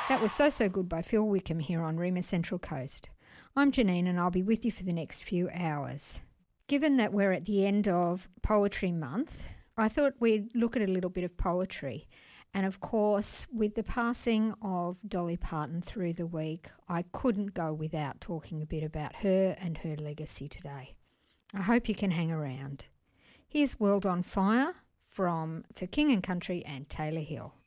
That was So Good by Phil Wickham here on Reema Central Coast. I'm Janine and I'll be with you for the next few hours. Given that we're at the end of Poetry Month, I thought we'd look at a little bit of poetry. And of course, with the passing of Dolly Parton through the week, I couldn't go without talking a bit about her and her legacy today. I hope you can hang around. Here's World on Fire from For King and Country and Taylor Hill.